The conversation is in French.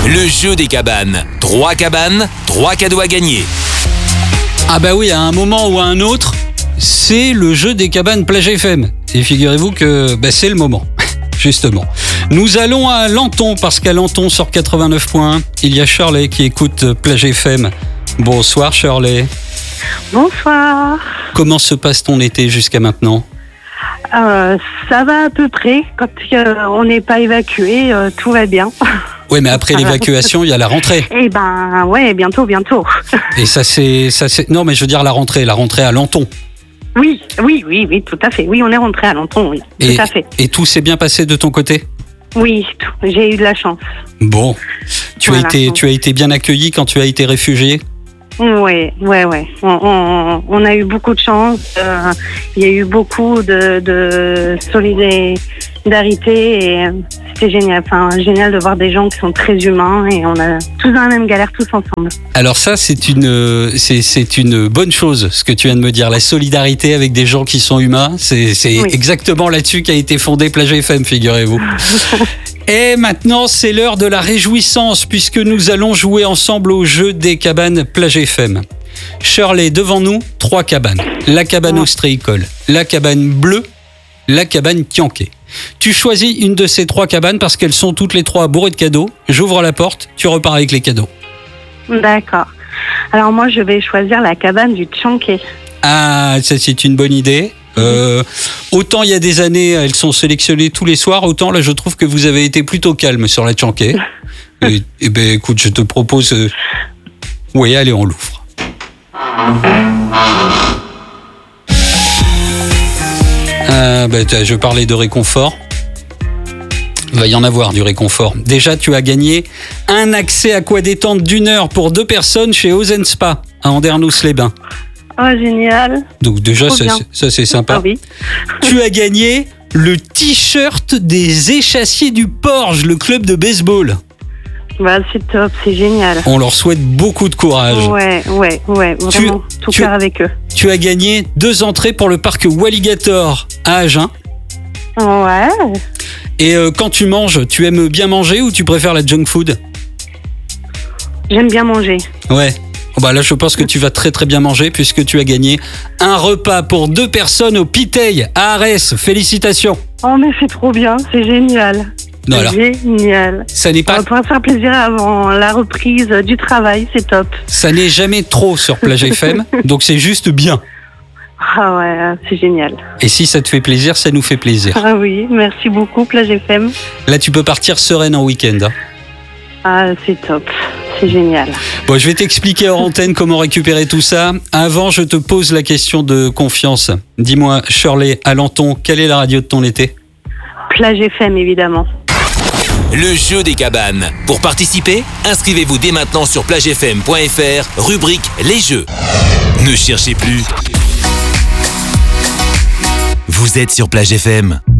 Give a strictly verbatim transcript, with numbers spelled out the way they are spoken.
Le jeu des cabanes. Trois cabanes, trois cadeaux à gagner. Ah bah oui, à un moment ou à un autre, c'est le jeu des cabanes Plage F M. Et figurez-vous que bah, c'est le moment, justement. Nous allons à Lenton, parce qu'à Lenton, sur quatre-vingt-neuf point un, il y a Shirley qui écoute Plage F M. Bonsoir Shirley. Bonsoir. Comment se passe ton été jusqu'à maintenant ? Euh, ça va à peu près. Quand euh, on n'est pas évacué, euh, tout va bien. Oui, mais après l'évacuation, il y a la rentrée. Eh ben, ouais, bientôt, bientôt. Et ça c'est, ça c'est. Non, mais je veux dire la rentrée, la rentrée à Lenton. Oui, oui, oui, oui, tout à fait. Oui, on est rentré à Lenton, oui, Et, tout à fait. et tout s'est bien passé de ton côté ? Oui, tout. J'ai eu de la chance. Bon, tu Voilà. as été, tu as été bien accueilli quand tu as été réfugié ? Oui, ouais, ouais. On, on, on a eu beaucoup de chance. Euh, il y a eu beaucoup de, de solidarité et euh, c'était génial. Enfin, génial de voir des gens qui sont très humains et on a tous dans la même galère, tous ensemble. Alors ça, c'est une, c'est, c'est une bonne chose, ce que tu viens de me dire. La solidarité avec des gens qui sont humains, c'est, c'est Oui. exactement exactement là-dessus qu'a été fondée Plage F M, figurez-vous. Et maintenant, c'est l'heure de la réjouissance, puisque nous allons jouer ensemble au jeu des cabanes Plage F M. Shirley, devant nous, trois cabanes. La cabane Ouais. ostréicole, la cabane bleue, la cabane Tianquet. Tu choisis une de ces trois cabanes parce qu'elles sont toutes les trois bourrées de cadeaux. J'ouvre la porte, tu repars avec les cadeaux. D'accord. Alors moi, je vais choisir la cabane du Tianquet. Ah, ça c'est une bonne idée. Euh, autant il y a des années, elles sont sélectionnées tous les soirs, autant là je trouve que vous avez été plutôt calme sur la Tianquet. Et, et ben écoute, je te propose... euh, Oui, allez, on l'ouvre. Ah, ben, je parlais de réconfort. Il va y en avoir du réconfort. Déjà, tu as gagné un accès aquadétente d'une heure pour deux personnes chez Ozen Spa à Andernos-les-Bains. Oh, génial. Donc déjà, Trop ça, bien. c'est- ça c'est sympa. Ah oui. Tu as gagné le t-shirt des échassiers du Porge, le club de baseball. Bah, c'est top, c'est génial. On leur souhaite beaucoup de courage. Ouais, ouais, ouais, Tu- vraiment, tout tu- faire avec eux. Tu as gagné deux entrées pour le parc Walligator à Agen. Ouais. Et euh, quand tu manges, tu aimes bien manger ou tu préfères la junk food ? J'aime bien manger. Ouais. Oh bah là, je pense que tu vas très très bien manger puisque tu as gagné un repas pour deux personnes au Piteil à Arès. Félicitations. Oh, mais c'est trop bien, c'est génial. Non, alors, Génial. ça n'est On pas, va pouvoir se faire plaisir avant la reprise du travail, c'est top. ça n'est jamais trop sur Plage F M, donc c'est juste bien. Ah ouais, c'est génial. Et si ça te fait plaisir, ça nous fait plaisir. Ah oui, merci beaucoup, Plage F M. Là, tu peux partir sereine en week-end. hein. Ah, c'est top, c'est génial. Bon, je vais t'expliquer hors antenne comment récupérer tout ça. Avant, je te pose la question de confiance. Dis-moi, Shirley, à Lenton, quelle est la radio de ton été ? Plage F M, évidemment. Le jeu des cabanes. Pour participer, inscrivez-vous dès maintenant sur plage f m point f r, rubrique Les Jeux. Ne cherchez plus. Vous êtes sur Plage F M.